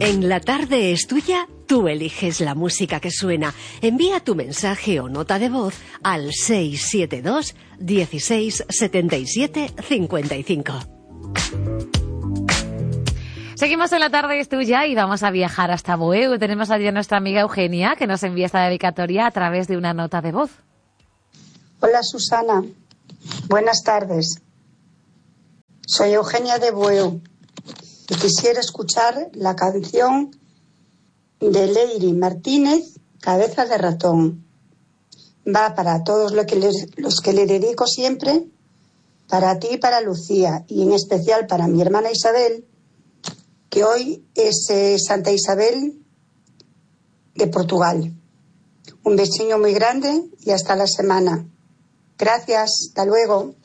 En La Tarde es Tuya, tú eliges la música que suena. Envía tu mensaje o nota de voz al 672 16 77 55. Seguimos en La Tarde es Tuya y vamos a viajar hasta Bueu. Tenemos allí a nuestra amiga Eugenia, que nos envía esta dedicatoria a través de una nota de voz. Hola Susana, buenas tardes. Soy Eugenia de Bueu y quisiera escuchar la canción de Leire Martínez, Cabeza de ratón. Va para todos los que le dedico siempre, para ti y para Lucía, y en especial para mi hermana Isabel, que hoy es Santa Isabel de Portugal. Un besiño muy grande y hasta la semana. Gracias, hasta luego.